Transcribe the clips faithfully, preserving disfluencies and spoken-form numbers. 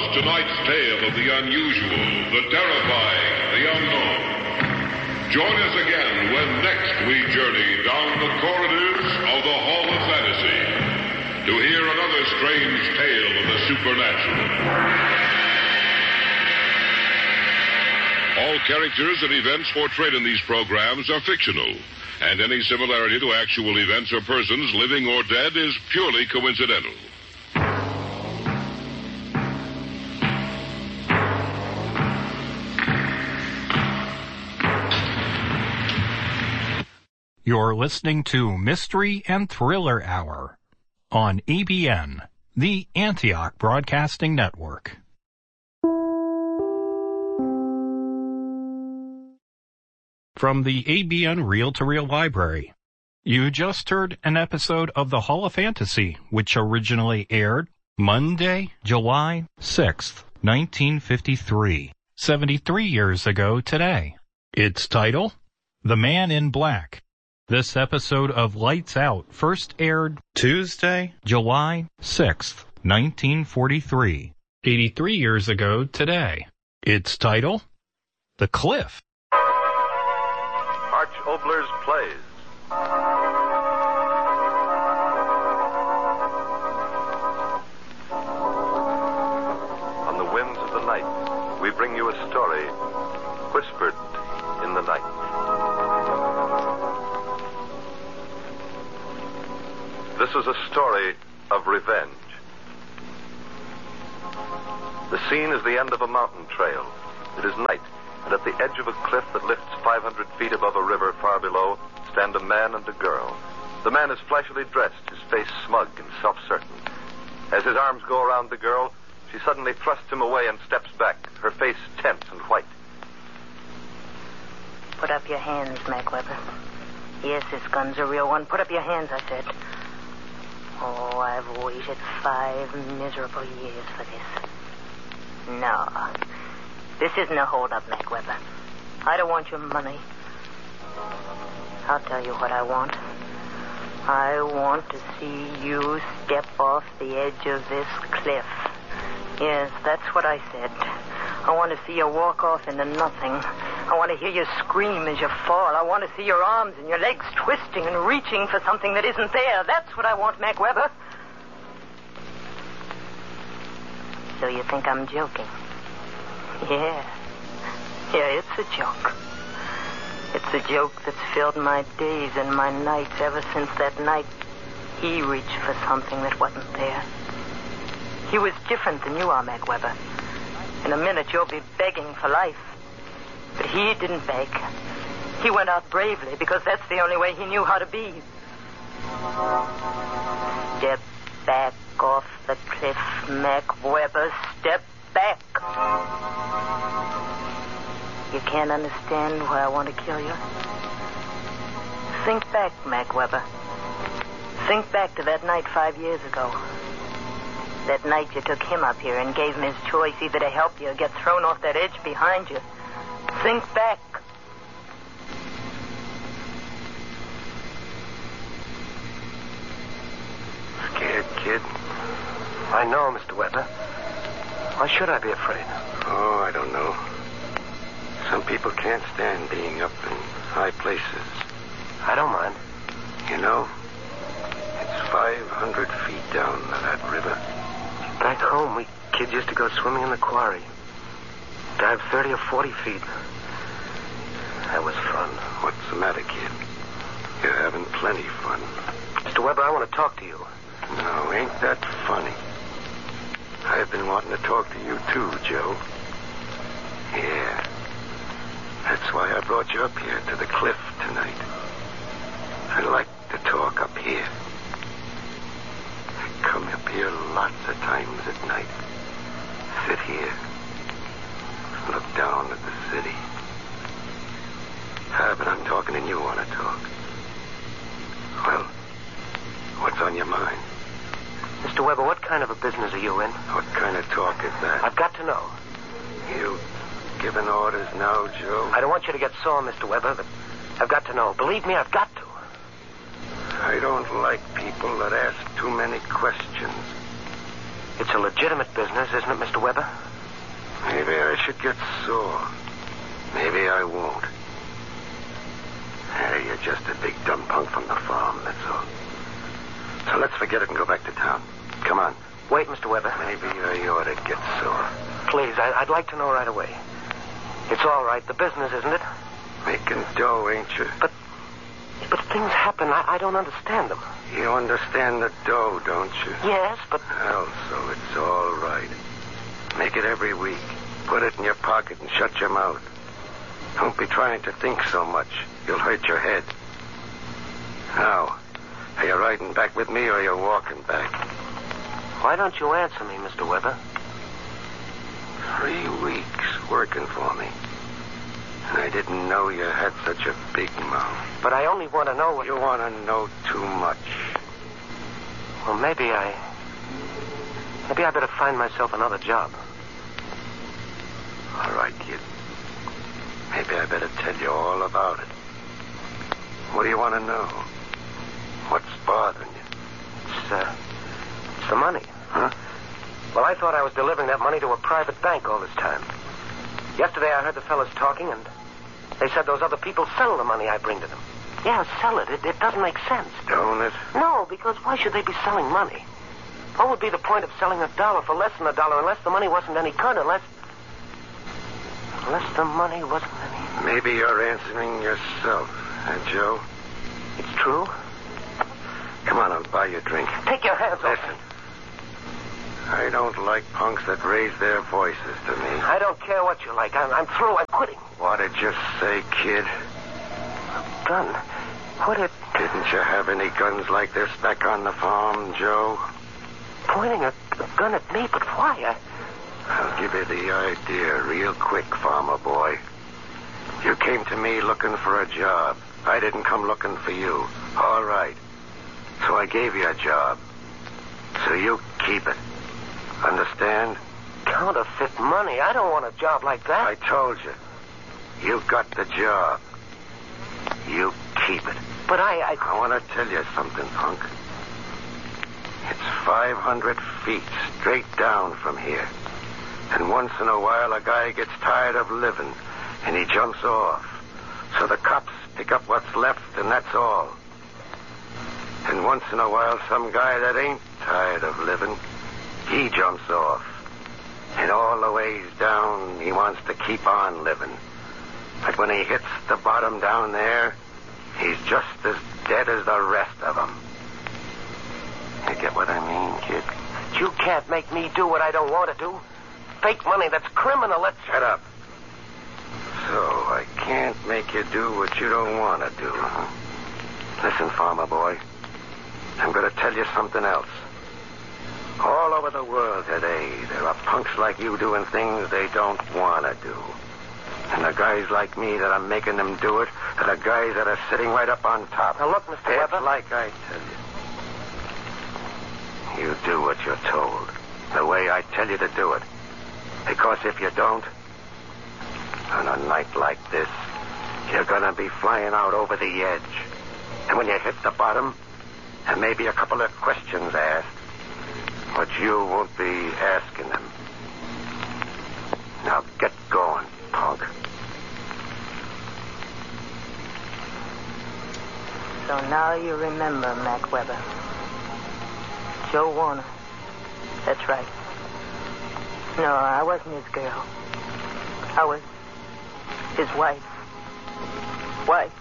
tonight's tale of the unusual, the terrifying, the unknown. Join us again when next we journey down the corridors of the Hall of Fantasy to hear another strange tale of the supernatural. All characters and events portrayed in these programs are fictional, and any similarity to actual events or persons, living or dead, is purely coincidental. You're listening to Mystery and Thriller Hour on A B N, the Antioch Broadcasting Network. From the A B N Reel-to-Reel Library, you just heard an episode of the Hall of Fantasy, which originally aired Monday, July sixth, nineteen fifty-three, seventy-three years ago today. Its title, The Man in Black. This episode of Lights Out first aired Tuesday, July sixth, nineteen forty-three, eighty-three years ago today. Its title, The Cliff. Arch Obler's Plays. On the winds of the night, we bring you a story whispered in the night. This is a story of revenge. The scene is the end of a mountain trail. It is night, and at the edge of a cliff that lifts five hundred feet above a river far below stand a man and a girl. The man is flashily dressed, his face smug and self-certain. As his arms go around the girl, she suddenly thrusts him away and steps back, her face tense and white. Put up your hands, Mac Weber. Yes, this gun's a real one. Put up your hands, I said. Oh, I've waited five miserable years for this. No. This isn't a hold-up, Mac Weber. I don't want your money. I'll tell you what I want. I want to see you step off the edge of this cliff. Yes, that's what I said. I want to see you walk off into nothing. I want to hear you scream as you fall. I want to see your arms and your legs twisting and reaching for something that isn't there. That's what I want, Mac Weber. So you think I'm joking? Yeah. Yeah, it's a joke. It's a joke that's filled my days and my nights ever since that night he reached for something that wasn't there. He was different than you are, Mac Weber. In a minute, you'll be begging for life. But he didn't beg. He went out bravely because that's the only way he knew how to be. Step back off the cliff, Mac Weber. Step back. You can't understand why I want to kill you? Think back, Mac Weber. Think back to that night five years ago. That night you took him up here and gave him his choice, either to help you or get thrown off that edge behind you. Think back. Scared, kid? I know, Mister Weber. Why should I be afraid? Oh, I don't know. Some people can't stand being up in high places. I don't mind. You know, it's five hundred feet down to that river. Back home, we kids used to go swimming in the quarry. Dive thirty or forty feet. That was fun. What's the matter, kid? You're having plenty fun. Mister Weber, I want to talk to you. No, ain't that funny? I've been wanting to talk to you too, Joe. Yeah. That's why I brought you up here to the cliff tonight. I like to talk up here. I come up here lots of times at night. Sit here. Look down at the city. Ah, but I'm talking and you want to talk. Well, what's on your mind? Mister Weber, what kind of a business are you in? What kind of talk is that? I've got to know. You giving orders now, Joe? I don't want you to get sore, Mister Weber, but I've got to know. Believe me, I've got to. I don't like people that ask too many questions. It's a legitimate business, isn't it, Mister Weber? Maybe I should get sore. Maybe I won't. Hey, you're just a big dumb punk from the farm, that's all. So let's forget it and go back to town. Come on. Wait, Mister Weber. Maybe I ought to get sore. Please, I, I'd like to know right away. It's all right, the business, isn't it? Making dough, ain't you? But, but things happen. I, I don't understand them. You understand the dough, don't you? Yes, but... Well, so it's all right. Make it every week. Put it in your pocket and shut your mouth. Don't be trying to think so much. You'll hurt your head. Now, are you riding back with me or are you walking back? Why don't you answer me, Mister Weber? Three weeks working for me. And I didn't know you had such a big mouth. But I only want to know what... You want to know too much. Well, maybe I... Maybe I better find myself another job. All right, kid. Maybe I better tell you all about it. What do you want to know? What's bothering you? It's, uh... It's the money. Huh? Well, I thought I was delivering that money to a private bank all this time. Yesterday I heard the fellas talking, and they said those other people sell the money I bring to them. Yeah, sell it. It, it doesn't make sense. Don't it? No, because why should they be selling money? What would be the point of selling a dollar for less than a dollar unless the money wasn't any good, unless... Unless the money wasn't any... Maybe you're answering yourself, huh, Joe? It's true? Come on, I'll buy you a drink. Take your hands off Listen. me. I don't like punks that raise their voices to me. I don't care what you like. I'm, I'm through. I'm quitting. What did you say, kid? Gun? What it... Didn't you have any guns like this back on the farm, Joe? Pointing a, a gun at me, but why? I... I'll give you the idea real quick, farmer boy. You came to me looking for a job. I didn't come looking for you. All right. So I gave you a job. So you keep it. Understand? Counterfeit money. I don't want a job like that. I told you. You got the job. You keep it. But I... I, I want to tell you something, punk. It's five hundred feet straight down from here. And once in a while, a guy gets tired of living, and he jumps off. So the cops pick up what's left, and that's all. And once in a while, some guy that ain't tired of living, he jumps off. And all the ways down, he wants to keep on living. But when he hits the bottom down there, he's just as dead as the rest of them. You get what I mean, kid? You can't make me do what I don't want to do. Fake money, that's criminal. Let's... Shut up. So I can't make you do what you don't want to do, huh? Listen, farmer boy. I'm going to tell you something else. All over the world today, there are punks like you doing things they don't want to do. And the guys like me that are making them do it are the guys that are sitting right up on top. Now, look, Mister It's Weber. like I tell you. You do what you're told, the way I tell you to do it. Because if you don't, on a night like this, you're going to be flying out over the edge. And when you hit the bottom, there may be a couple of questions asked, but you won't be asking them. Now get going, punk. So now you remember Mac Weber. Joe Warner. That's right. No, I wasn't his girl. I was his wife. Wife.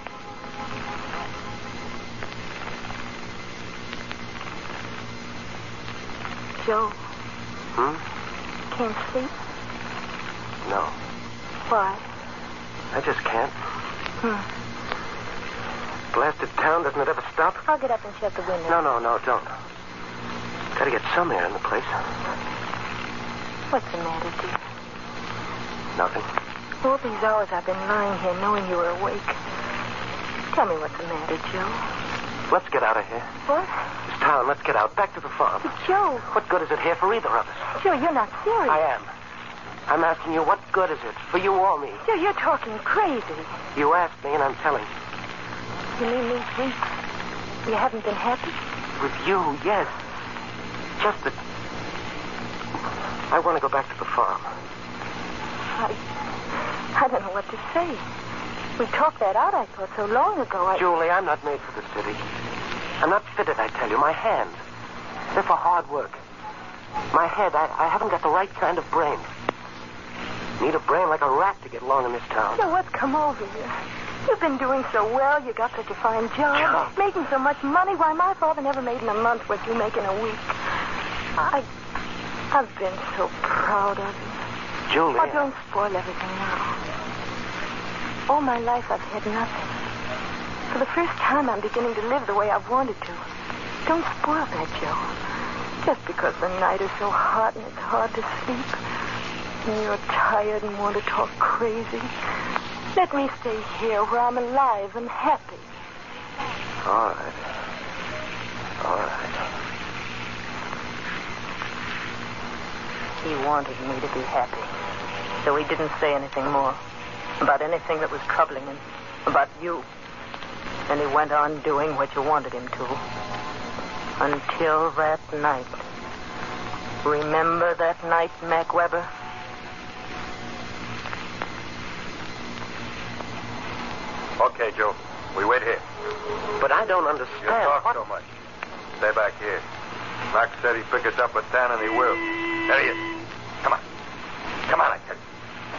Joe. Hmm? Can't sleep? No. Why? I just can't. Hmm. Blasted town, doesn't it ever stop? I'll get up and shut the window. No, no, no, don't. Gotta get some air in the place. What's the matter, dear? Nothing. All these hours I've been lying here knowing you were awake. Tell me what's the matter, Joe. Let's get out of here. What? This town, let's get out. Back to the farm. But Joe. What good is it here for either of us? Joe, you're not serious. I am. I'm asking you, what good is it for you or me? Joe, you're talking crazy. You asked me, and I'm telling you. You mean these weeks you haven't been happy? With you, yes. Just that I want to go back to the farm. I... I don't know what to say. We talked that out, I thought, so long ago. I... Julie, I'm not made for the city. I'm not fitted, I tell you. My hands, they're for hard work. My head, I, I haven't got the right kind of brain. Need a brain like a rat to get along in this town. So what's come over you? You've been doing so well. You got such a fine job. Yeah. Making so much money. Why, my father never made in a month what you make in a week. I... I've been so proud of you. Julie. Oh, don't spoil everything now. All my life I've had nothing. For the first time I'm beginning to live the way I've wanted to. Don't spoil that, Joe. Just because the night is so hot and it's hard to sleep. And you're tired and want to talk crazy. Let me stay here where I'm alive and happy. All right. All right. He wanted me to be happy. So he didn't say anything more about anything that was troubling him, about you. And he went on doing what you wanted him to. Until that night. Remember that night, Mac Weber? Okay, Joe. We wait here. But I don't understand. You talk what... so much. Stay back here. Max said he'd pick us up at ten, and he will. There he is. Come on. Come on, I tell you.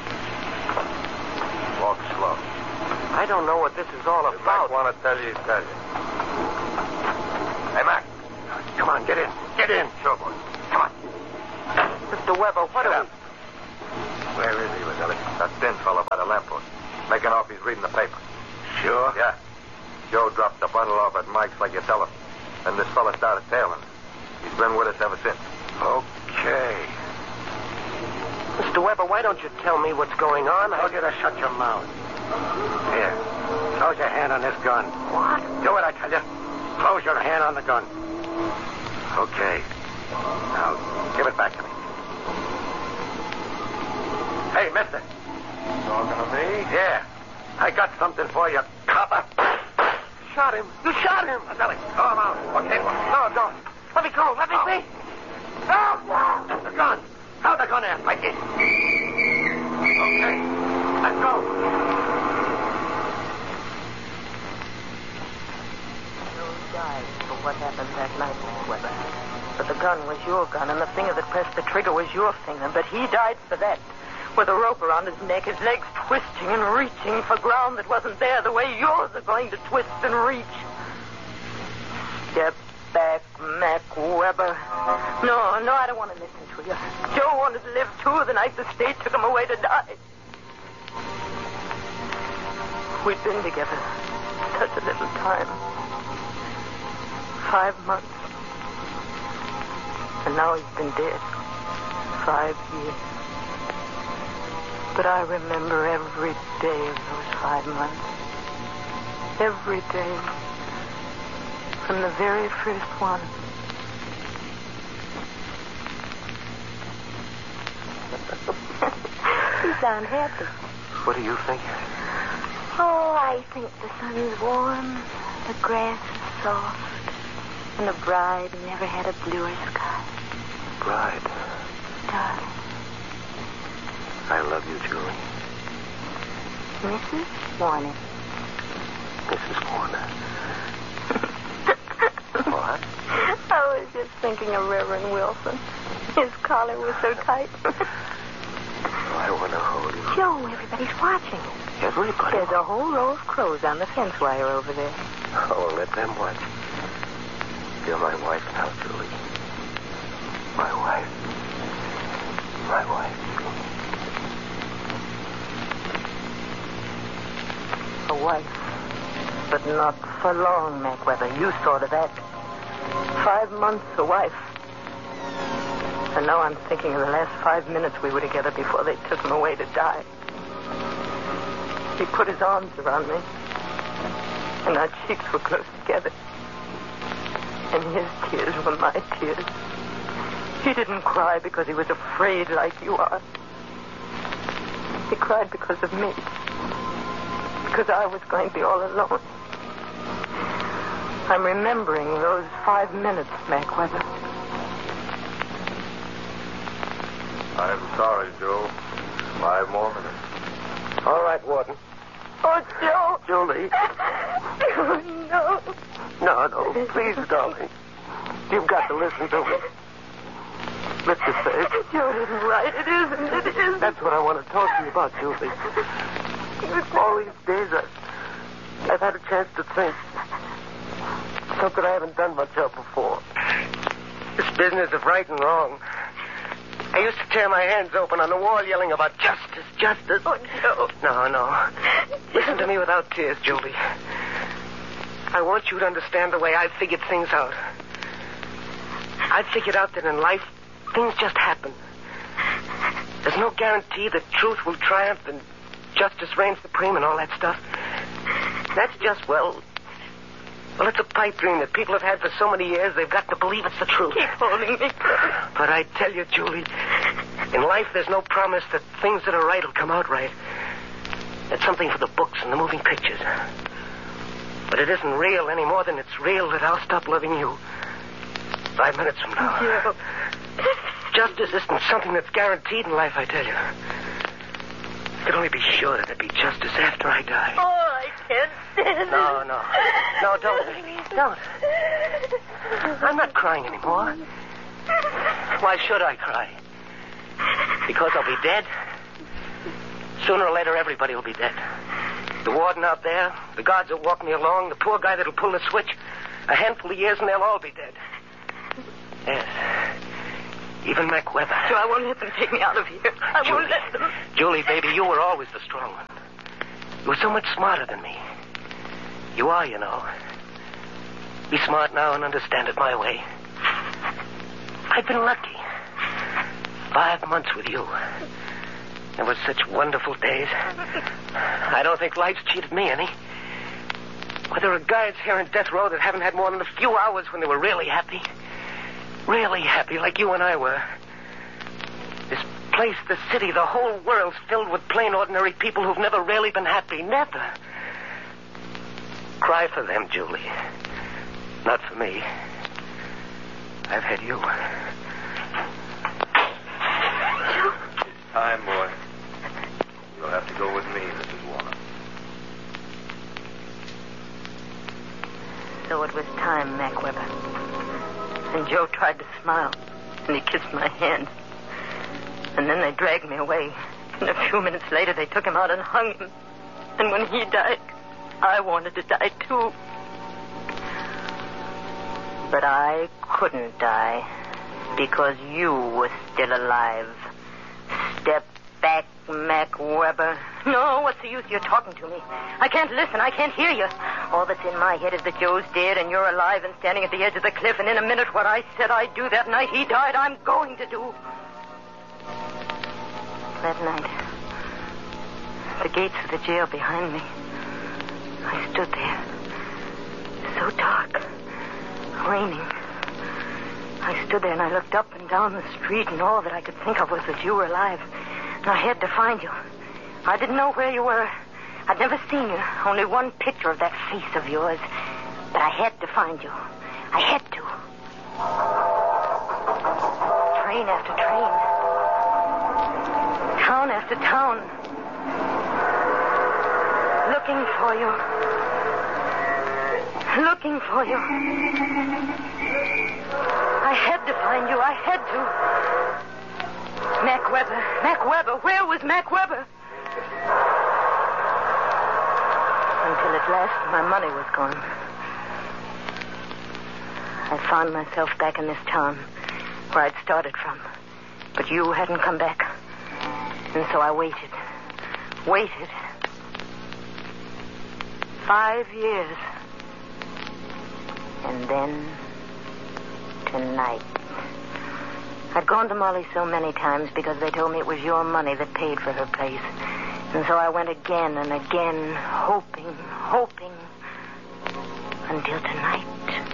Walk slow. I don't know what this is all If about. Mac want to tell you, tell you. Hey, Mac. Come on, get in. Get in. Sure, boy. Come on. Mister Weber, what Get are up. Where is he, Vasily? That thin fellow by the lamppost. Making off he's reading the paper. Sure? Yeah. Joe dropped the bundle off at Mike's like you tell him. And this fella started tailing. He's been with us ever since. Okay. Mister Weber, why don't you tell me what's going on? I told you to shut your mouth. Here. Close your hand on this gun. What? Do it, I tell you. Close your hand on the gun. Okay. Now, give it back to me. Hey, mister. Talking to me? Yeah. I got something for you, copper. Shot him. You shot him. Vasily, throw him out. Okay, well, No, don't. Let me go. Let me Oh. see. No! the gun. Throw the gun there, Mikey. Okay. Let's go. You died for what happened that night, Mac Weber. But the gun was your gun, and the finger that pressed the trigger was your finger. But he died for that. With a rope around his neck, his legs twisting and reaching for ground that wasn't there the way yours are going to twist and reach. Step back, Mac Weber. No, no, I don't want to listen to you. Joe wanted to live, too, the night the state took him away to die. We'd been together such a little time. Five months. And now he's been dead. Five years. But I remember every day of those five months. Every day. From the very first one. You sound happy. What do you think? Oh, I think the sun's warm, the grass is soft, and the bride never had a bluer sky. Bride. Darling. I love you, Julie. Missus Warner. Missus Warner. What? I was just thinking of Reverend Wilson. His collar was so tight. Oh, I want to hold you. Joe, everybody's watching. Everybody. There's a whole row of crows on the fence wire over there. Oh, let them watch. You're my wife now, Julie. My wife. My wife. A wife. But not for long, Mac Weber. You saw to that. Five months a wife. And now I'm thinking of the last five minutes we were together before they took him away to die. He put his arms around me. And our cheeks were close together. And his tears were my tears. He didn't cry because he was afraid like you are. He cried because of me. Because I was going to be all alone. I'm remembering those five minutes, Mac Weber. I'm sorry, Joe. Five more minutes. All right, Warden. Oh, Joe. Julie. Oh, no. No, no, please, darling. You've got to listen to me. Mister Sage. Joe isn't right. It isn't. It isn't. That's what I want to talk to you about, Julie. All these days, I, I've had a chance to think. Something I haven't done much of before. This business of right and wrong. I used to tear my hands open on the wall yelling about justice, justice. Oh, Joe. No, no. Listen to me without tears, Julie. I want you to understand the way I've figured things out. I've figured out that in life, things just happen. There's no guarantee that truth will triumph and justice reigns supreme and all that stuff. That's just, well... Well, it's a pipe dream that people have had for so many years, they've got to believe it's the truth. Keep holding me close. But I tell you, Julie, in life there's no promise that things that are right will come out right. It's something for the books and the moving pictures. But it isn't real any more than it's real that I'll stop loving you five minutes from now. Joe. Justice isn't something that's guaranteed in life, I tell you. I can only be sure that there'll be justice after I die. Oh, I can't stand it. No, no. No, don't, baby. Don't. I'm not crying anymore. Why should I cry? Because I'll be dead? Sooner or later, everybody will be dead. The warden out there, the guards that walk me along, the poor guy that'll pull the switch. A handful of years and they'll all be dead. Yes. Even Mac Weber. Joe, I won't let them take me out of here. I Julie, won't let them. Julie, baby, you were always the strong one. You were so much smarter than me. You are, you know. Be smart now and understand it my way. I've been lucky. Five months with you. There were such wonderful days. I don't think life's cheated me any. Well, there are guys here in death row that haven't had more than a few hours when they were really happy. Really happy, like you and I were. This place, the city, the whole world's filled with plain, ordinary people who've never really been happy. Never. Cry for them, Julie. Not for me. I've had you. It's time, boy. You'll have to go with me, Missus Warner. So it was time, Mac Weber. And Joe tried to smile, and he kissed my hand. And then they dragged me away. And a few minutes later, they took him out and hung him. And when he died, I wanted to die, too. But I couldn't die because you were still alive. Step back, Mac Weber. No, what's the use of you talking to me? I can't listen. I can't hear you. All that's in my head is that Joe's dead and you're alive and standing at the edge of the cliff. And in a minute, what I said I'd do that night he died, I'm going to do. That night, the gates of the jail behind me, I stood there. So dark. Raining. I stood there and I looked up and down the street and all that I could think of was that you were alive. And I had to find you. I didn't know where you were. I'd never seen you. Only one picture of that face of yours. But I had to find you. I had to. Train after train. Town after town. Looking for you. Looking for you. I had to find you. I had to. Mac Weber. Mac Weber. Where was Mac Weber? Until at last my money was gone. I found myself back in this town where I'd started from. But you hadn't come back. And so I waited. Waited. Five years. And then tonight. I'd gone to Molly so many times because they told me it was your money that paid for her place. And so I went again and again, hoping, hoping, until tonight.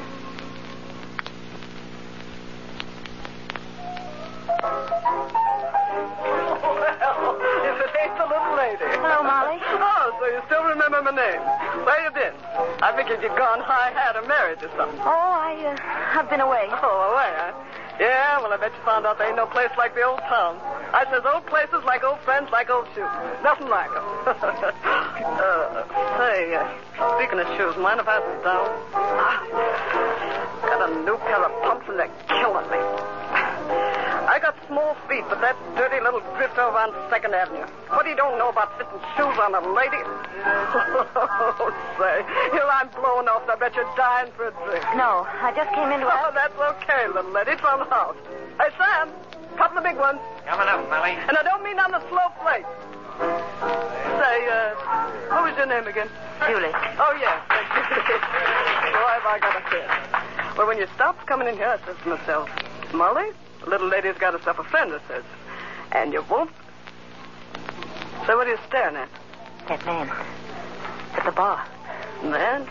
Well, if it ain't the little lady. Hello, Molly. Oh, so you still remember my name. Where you been? I figured you'd gone high-hat or married or something. Oh, I, uh, I've been away. Oh, away, huh? Yeah, well, I bet you found out there ain't no place like the old town. I says old places like old friends like old shoes. Nothing like them. uh, say, uh, speaking of shoes, mind if I sit down? Ah, got a new pair of pumps and they're killing me. I got small feet, but that dirty little drift over on Second Avenue. What he don't know about fitting shoes on a lady? Oh, say, here I'm blowing off. I bet you're dying for a drink. No, I just came into a... Oh, that's okay, little lady. It's on the house. Hey, Sam, couple of big ones. Coming up, Millie. And I don't mean on the slow plate. Say, uh, what was your name again? Julie. Oh, yeah. Boy, have I got a kid. Well, when you stopped coming in here, I says to myself, Molly, the little lady's got herself a friend, I says. And you won't... So what are you staring at? That man. At the bar. Man?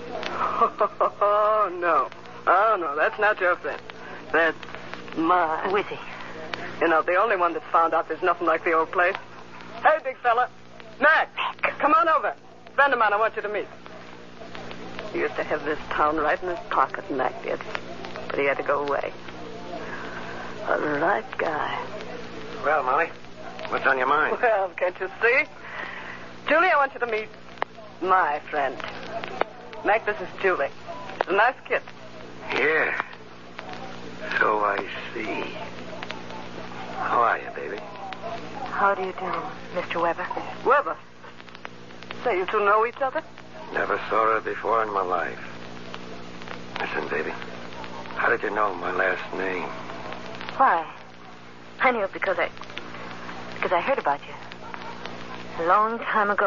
Oh, no. Oh, no, that's not your friend. That's mine. Who is he? You know, the only one that's found out there's nothing like the old place. Hey, big fella. Mac, come on over. Friend of mine I want you to meet. He used to have this town right in his pocket, Mac did. But he had to go away. A right guy. Well, Molly, what's on your mind? Well, can't you see? Julie, I want you to meet my friend. Mac, this is Julie. She's a nice kid. Yeah. So I see. How are you, baby? How do you do, Mister Weber? Weber. Say, you two know each other? Never saw her before in my life. Listen, baby. How did you know my last name? Why? I knew it because I... because I heard about you. A long time ago.